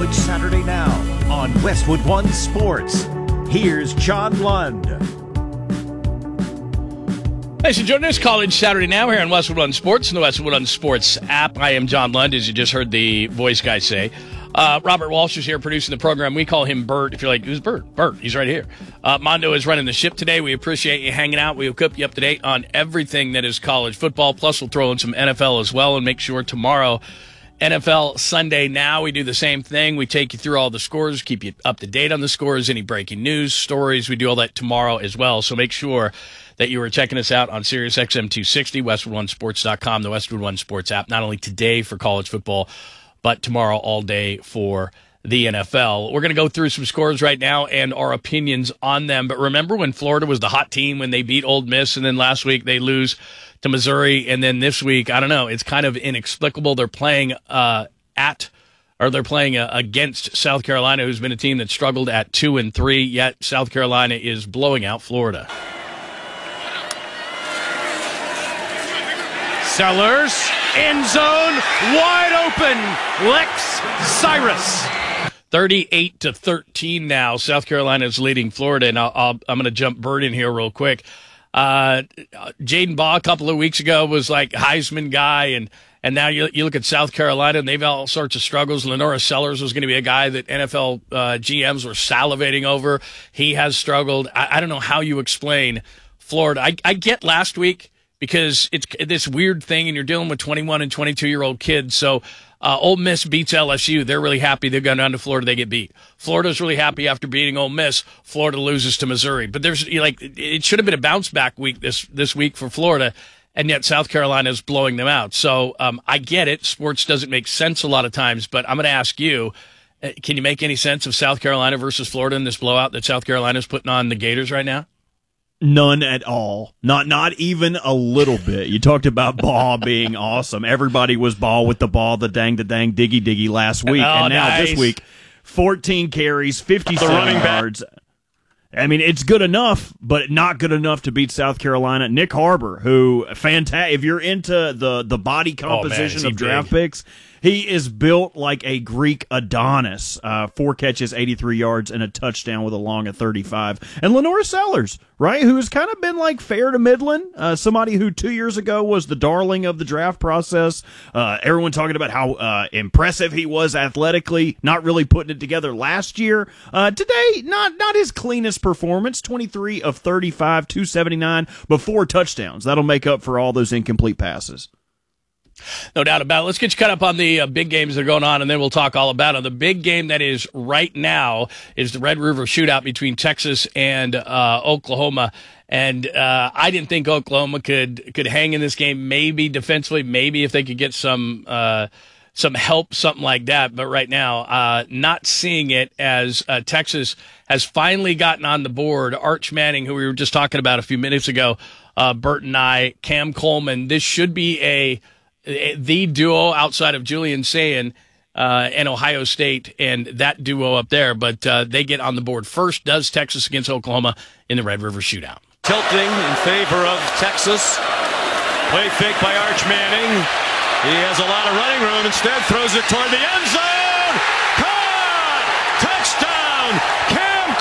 College Saturday Now on Westwood One Sports. Here's John Lund. Thanks for joining us. College Saturday Now here on Westwood One Sports and the Westwood One Sports app. I am John Lund, as you just heard the voice guy say. Robert Walsh is here producing the program. We call him Bert. If you're like, who's Bert? Bert, he's right here. Mondo is running the ship today. We appreciate you hanging out. We'll keep you up to date on everything that is college football. Plus, we'll throw in some NFL as well and make sure tomorrow, NFL Sunday Now, we do the same thing. We take you through all the scores, keep you up to date on the scores, any breaking news, stories. We do all that tomorrow as well. So make sure that you are checking us out on SiriusXM 260, WestwoodOneSports.com, the Westwood One Sports app, not only today for college football, but tomorrow all day for the NFL. We're going to go through some scores right now and our opinions on them. But remember when Florida was the hot team when they beat Ole Miss, and then last week they lose to Missouri, and then this week, I don't know, it's kind of inexplicable. They're playing against South Carolina, who's been a team that struggled at 2-3, yet South Carolina is blowing out Florida. Sellers, end zone, wide open, Lex Cyrus. 38-13 now. South Carolina is leading Florida, and I'm going to jump Bert in here real quick. Jaden Baugh a couple of weeks ago was like Heisman guy, and now you look at South Carolina, and they've had all sorts of struggles. Lenora Sellers was going to be a guy that NFL GMs were salivating over. He has struggled. I don't know how you explain Florida. I get last week, because it's this weird thing, and you're dealing with 21 and 22-year-old kids. So Ole Miss beats LSU. They're really happy. They've gone down to Florida. They get beat. Florida's really happy after beating Ole Miss. Florida loses to Missouri. But it should have been a bounce-back week this week for Florida, and yet South Carolina is blowing them out. So I get it. Sports doesn't make sense a lot of times, but I'm going to ask you, can you make any sense of South Carolina versus Florida in this blowout that South Carolina is putting on the Gators right now? None at all. Not even a little bit. You talked about Ball being awesome. Everybody was Ball with the ball, the dang, diggy last week. And now this week, 14 carries, 57 yards. I mean, it's good enough, but not good enough to beat South Carolina. Nick Harbor, who, fantastic. If you're into the body composition of draft picks, he is built like a Greek Adonis. 4 catches, 83 yards, and a touchdown with a long of 35. And Lenora Sellers, right, who has kind of been like fair to Midland, somebody who 2 years ago was the darling of the draft process. Everyone talking about how impressive he was athletically, not really putting it together last year. Today, not his cleanest performance, 23 of 35, 279, but 4 touchdowns. That'll make up for all those incomplete passes. No doubt about it. Let's get you caught up on the big games that are going on, and then we'll talk all about it. The big game that is right now is the Red River Shootout between Texas and Oklahoma. And I didn't think Oklahoma could hang in this game, maybe defensively, maybe if they could get some help, something like that. But right now, not seeing it, as Texas has finally gotten on the board. Arch Manning, who we were just talking about a few minutes ago, Bert and I, Cam Coleman, this should be the duo outside of Julian Sayin and Ohio State, and that duo up there. But they get on the board first. Does Texas against Oklahoma in the Red River Shootout. Tilting in favor of Texas. Play fake by Arch Manning. He has a lot of running room. Instead, throws it toward the end zone. Caught! Touchdown! Cam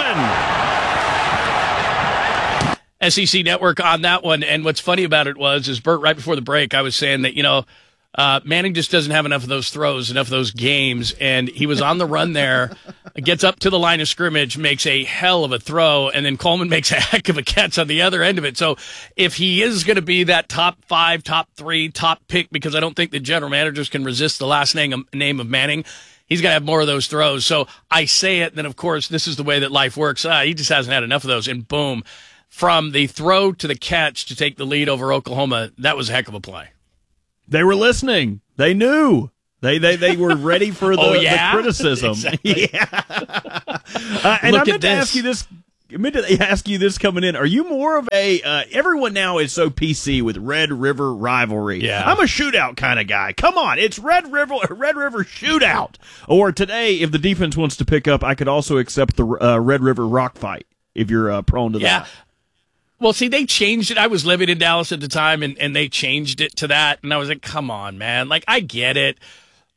Coleman! SEC Network on that one. And what's funny about it is Bert, right before the break, I was saying that, Manning just doesn't have enough of those throws, enough of those games. And he was on the run there, gets up to the line of scrimmage, makes a hell of a throw, and then Coleman makes a heck of a catch on the other end of it. So if he is going to be that top 5, top 3, top pick, because I don't think the general managers can resist the last name of Manning, he's got to have more of those throws. So I say it, then of course this is the way that life works. He just hasn't had enough of those, and boom. From the throw to the catch to take the lead over Oklahoma, that was a heck of a play. They were listening. They knew. They were ready for the criticism. Exactly. Yeah. And I meant to ask you this coming in. Are you more of a everyone now is so PC with Red River rivalry. Yeah. I'm a shootout kind of guy. Come on, it's Red River shootout. Or today, if the defense wants to pick up, I could also accept the Red River rock fight if you're prone to that. Well, see, they changed it. I was living in Dallas at the time, and they changed it to that. And I was like, come on, man. Like, I get it.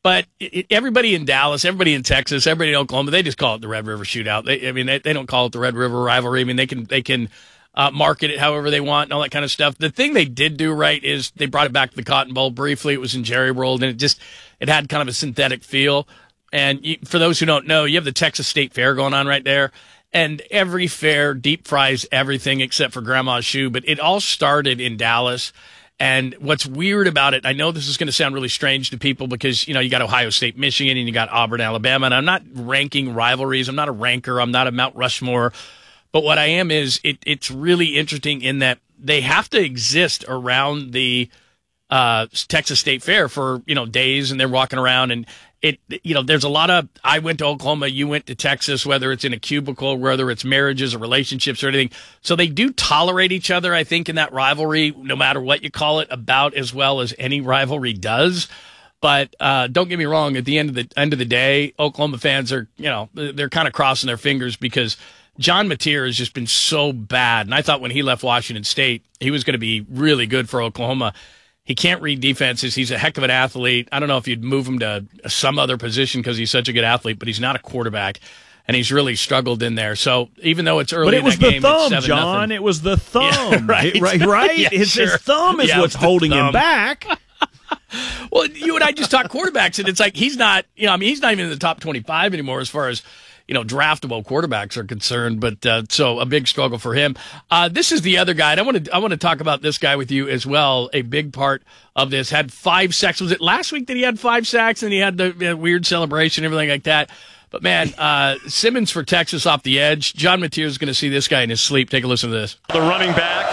But everybody in Dallas, everybody in Texas, everybody in Oklahoma, they just call it the Red River Shootout. They don't call it the Red River Rivalry. I mean, they can market it however they want and all that kind of stuff. The thing they did do right is they brought it back to the Cotton Bowl briefly. It was in Jerry World, and it had kind of a synthetic feel. And for those who don't know, you have the Texas State Fair going on right there. And every fair deep fries everything except for Grandma's shoe. But it all started in Dallas. And what's weird about it, I know this is going to sound really strange to people because, you got Ohio State, Michigan, and you got Auburn, Alabama. And I'm not ranking rivalries. I'm not a ranker. I'm not a Mount Rushmore. But what I am is it's really interesting in that they have to exist around the Texas State Fair for, days, and they're walking around, and there's a lot of, I went to Oklahoma, you went to Texas, whether it's in a cubicle, whether it's marriages or relationships or anything. So they do tolerate each other, I think, in that rivalry, no matter what you call it, about as well as any rivalry does. But don't get me wrong, at the end of the day, Oklahoma fans are, they're kind of crossing their fingers because John Mateer has just been so bad. And I thought when he left Washington State, he was going to be really good for Oklahoma. He can't read defenses. He's a heck of an athlete. I don't know if you'd move him to some other position because he's such a good athlete, but he's not a quarterback, and he's really struggled in there. So even though it's early in that game, thumb, it's 7-0. John. It was the thumb. Yeah, right? Yeah, his thumb is what's holding him back. Well, you and I just talked quarterbacks, and it's like he's not, he's not even in the top 25 anymore as far as, draftable quarterbacks are concerned. But so a big struggle for him. This is the other guy. And I want to talk about this guy with you as well. A big part of this had 5 sacks. Was it last week that he had 5 sacks and he had the weird celebration and everything like that? But man, Simmons for Texas off the edge. John Mateer is going to see this guy in his sleep. Take a listen to this. The running back.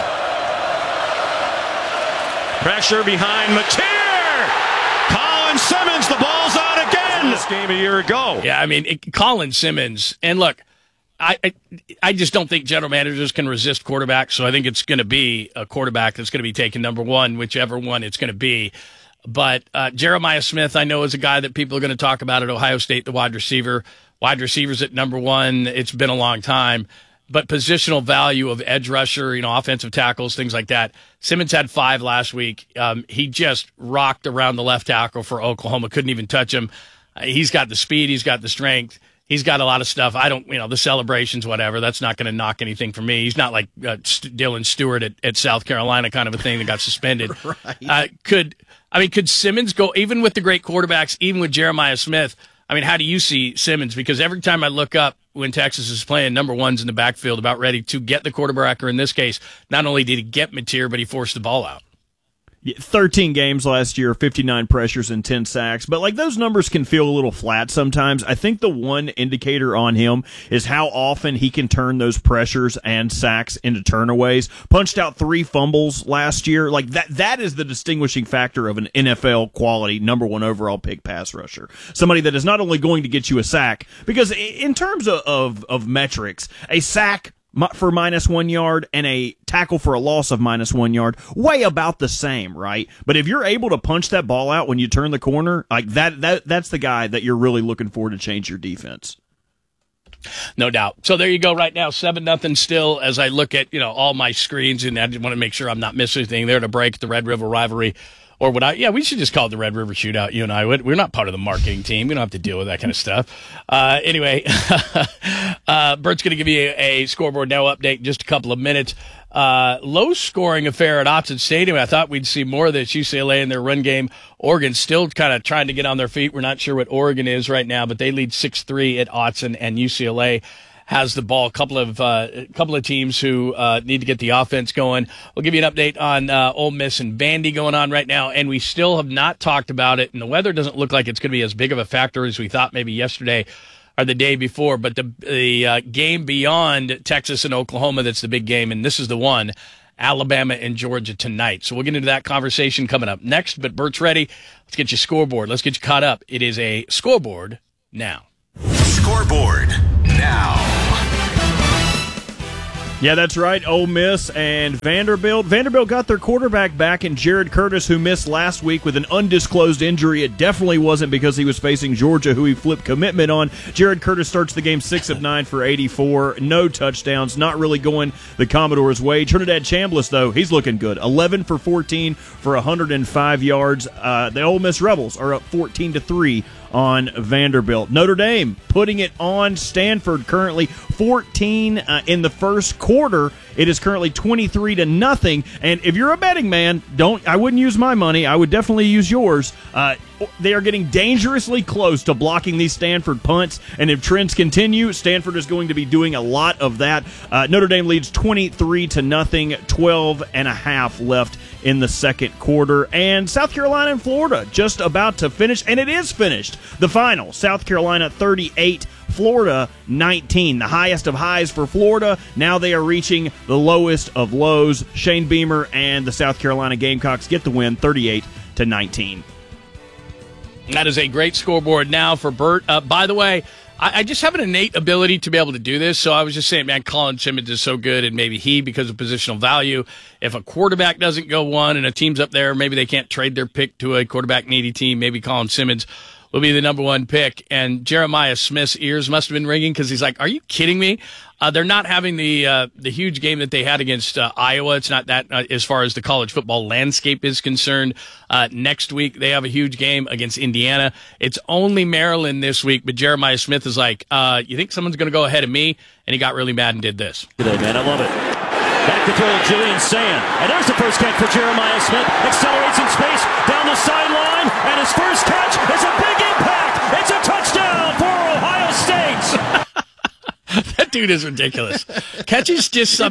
Pressure behind Mateer. Colin Simmons, the ball's out again. This game a year ago. Yeah, Colin Simmons. And look, I just don't think general managers can resist quarterbacks, so I think it's going to be a quarterback that's going to be taken number one, whichever one it's going to be. But Jeremiah Smith, I know, is a guy that people are going to talk about at Ohio State, the wide receiver. Wide receivers at number one. It's been a long time. But positional value of edge rusher, offensive tackles, things like that. Simmons had 5 last week. He just rocked around the left tackle for Oklahoma. Couldn't even touch him. He's got the speed. He's got the strength. He's got a lot of stuff. I don't, the celebrations, whatever. That's not going to knock anything for me. He's not like Dylan Stewart at South Carolina kind of a thing that got suspended. Right. Could Simmons go, even with the great quarterbacks, even with Jeremiah Smith? How do you see Simmons? Because every time I look up when Texas is playing, number one's in the backfield about ready to get the quarterback, or in this case, not only did he get Mateer, but he forced the ball out. 13 games last year, 59 pressures and 10 sacks. But those numbers can feel a little flat sometimes. I think the one indicator on him is how often he can turn those pressures and sacks into turnaways. Punched out 3 fumbles last year. That is the distinguishing factor of an NFL quality number 1 overall pick pass rusher. Somebody that is not only going to get you a sack, because in terms of metrics, a sack for -1 yard and a tackle for a loss of -1 yard, way about the same, right? But if you're able to punch that ball out when you turn the corner, that's the guy that you're really looking for to change your defense. No doubt. So there you go right now, 7-0 still as I look at, all my screens, and I just want to make sure I'm not missing anything there to break the Red River rivalry. Or we should just call it the Red River Shootout, you and I. We're not part of the marketing team. We don't have to deal with that kind of stuff. Anyway, Bert's going to give you a scoreboard now update in just a couple of minutes. Low-scoring affair at Autzen Stadium. I thought we'd see more of this. UCLA in their run game. Oregon still kind of trying to get on their feet. We're not sure what Oregon is right now, but they lead 6-3 at Autzen, and UCLA has the ball. A couple of teams who need to get the offense going. We'll give you an update on Ole Miss and Vandy going on right now, and we still have not talked about it, and the weather doesn't look like it's going to be as big of a factor as we thought maybe yesterday or the day before, but the game beyond Texas and Oklahoma, that's the big game, and this is the one, Alabama and Georgia tonight. So we'll get into that conversation coming up next, but Bert's ready. Let's get you scoreboard. Let's get you caught up. It is a scoreboard now. Scoreboard now. Yeah, that's right. Ole Miss and Vanderbilt. Vanderbilt got their quarterback back in Jared Curtis, who missed last week with an undisclosed injury. It definitely wasn't because he was facing Georgia, who he flipped commitment on. Jared Curtis starts the game 6 of 9 for 84. No touchdowns. Not really going the Commodores' way. Trinidad Chambliss, though, he's looking good. 11 for 14 for 105 yards. The Ole Miss Rebels are up 14-3 on Vanderbilt. Notre Dame putting it on Stanford, currently 14 in the first quarter. It is currently 23-0. And if you're a betting man, I wouldn't use my money. I would definitely use yours. They are getting dangerously close to blocking these Stanford punts, and if trends continue, Stanford is going to be doing a lot of that. Notre Dame leads 23-0, 12 and a half left in the second quarter. And South Carolina and Florida just about to finish, and it is finished. The final, South Carolina 38, Florida 19. The highest of highs for Florida. Now they are reaching the lowest of lows. Shane Beamer and the South Carolina Gamecocks get the win 38-19. That is a great scoreboard now for Bert. By the way, I just have an innate ability to be able to do this. So I was just saying, man, Colin Simmons is so good, and maybe because of positional value, if a quarterback doesn't go one and a team's up there, maybe they can't trade their pick to a quarterback-needy team. Maybe Colin Simmons will be the number one pick. And Jeremiah Smith's ears must have been ringing because he's like, are you kidding me? They're not having the huge game that they had against Iowa. It's not that as far as the college football landscape is concerned. Next week, they have a huge game against Indiana. It's only Maryland this week, but Jeremiah Smith is like, you think someone's going to go ahead of me? And he got really mad and did this. Today, man, I love it. Back to throw Julian Sand. And there's the first catch for Jeremiah Smith. Accelerates in space down the sideline. And his first catch is a big impact. It's a touchdown for Ohio State. That dude is ridiculous. Catches they just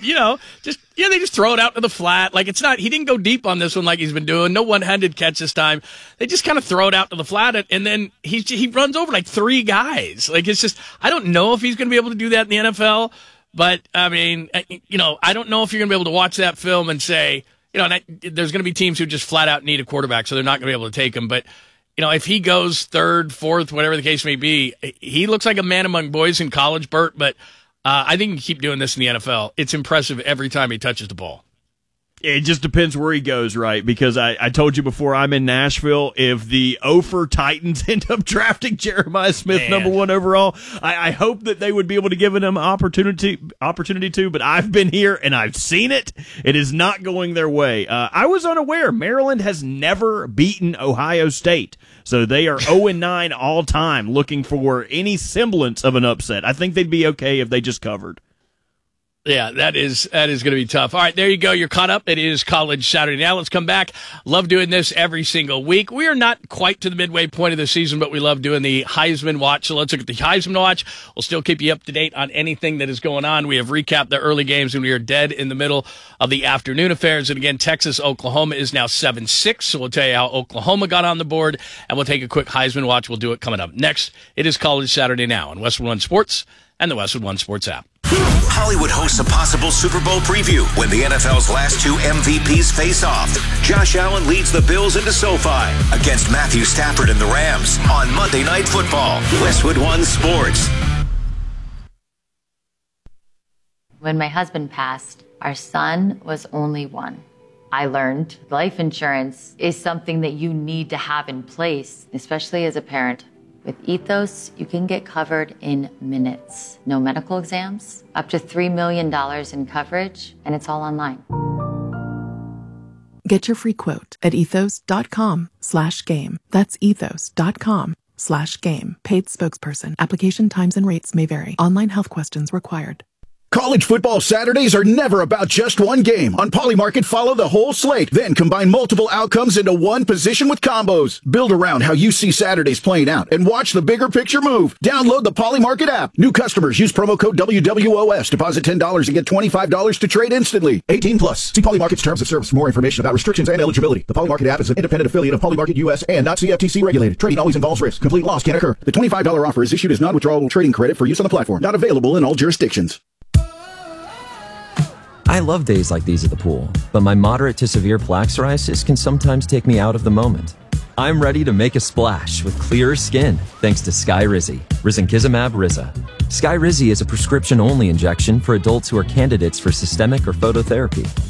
throw it out to the flat. Like it's not, he didn't go deep on this one like he's been doing. No one-handed catch this time. They just kind of throw it out to the flat, and then he runs over like three guys. Like it's just, I don't know if he's going to be able to do that in the NFL, but I mean, I don't know if you're going to be able to watch that film and say, there's going to be teams who just flat out need a quarterback, so they're not going to be able to take him. But if he goes third, fourth, whatever the case may be, he looks like a man among boys in college, Bert, but I think he can keep doing this in the NFL. It's impressive every time he touches the ball. It just depends where he goes, right? Because I told you before, I'm in Nashville. If the Ophir Titans end up drafting Jeremiah Smith number 1 overall, I hope that they would be able to give him an opportunity to, but I've been here and I've seen it. It is not going their way. I was unaware. Maryland has never beaten Ohio State. So they are 0-9 all time, looking for any semblance of an upset. I think they'd be okay if they just covered. Yeah, that is going to be tough. All right, there you go. You're caught up. It is College Saturday. Now let's come back. Love doing this every single week. We are not quite to the midway point of the season, but we love doing the Heisman Watch. So let's look at the Heisman Watch. We'll still keep you up to date on anything that is going on. We have recapped the early games, and we are dead in the middle of the afternoon affairs. And again, Texas-Oklahoma is now 7-6. So we'll tell you how Oklahoma got on the board, and we'll take a quick Heisman Watch. We'll do it coming up. Next, it is College Saturday Now on Westwood One Sports and the Westwood One Sports app. Hollywood hosts a possible Super Bowl preview when the NFL's last two MVPs face off. Josh Allen leads the Bills into SoFi against Matthew Stafford and the Rams on Monday Night Football. Westwood One Sports. When my husband passed, our son was only 1. I learned life insurance is something that you need to have in place, especially as a parent. With Ethos, you can get covered in minutes. No medical exams, up to $3 million in coverage, and it's all online. Get your free quote at ethos.com/game. That's ethos.com/game. Paid spokesperson. Application times and rates may vary. Online health questions required. College football Saturdays are never about just one game. On Polymarket, follow the whole slate, then combine multiple outcomes into one position with combos. Build around how you see Saturdays playing out and watch the bigger picture move. Download the Polymarket app. New customers use promo code WWOS. Deposit $10 and get $25 to trade instantly. 18 plus. See Polymarket's terms of service for more information about restrictions and eligibility. The Polymarket app is an independent affiliate of Polymarket US and not CFTC regulated. Trading always involves risk. Complete loss can occur. The $25 offer is issued as non-withdrawable trading credit for use on the platform. Not available in all jurisdictions. I love days like these at the pool, but my moderate to severe plaque psoriasis can sometimes take me out of the moment. I'm ready to make a splash with clearer skin thanks to Skyrizi, risankizumab Riza. Skyrizi is a prescription-only injection for adults who are candidates for systemic or phototherapy.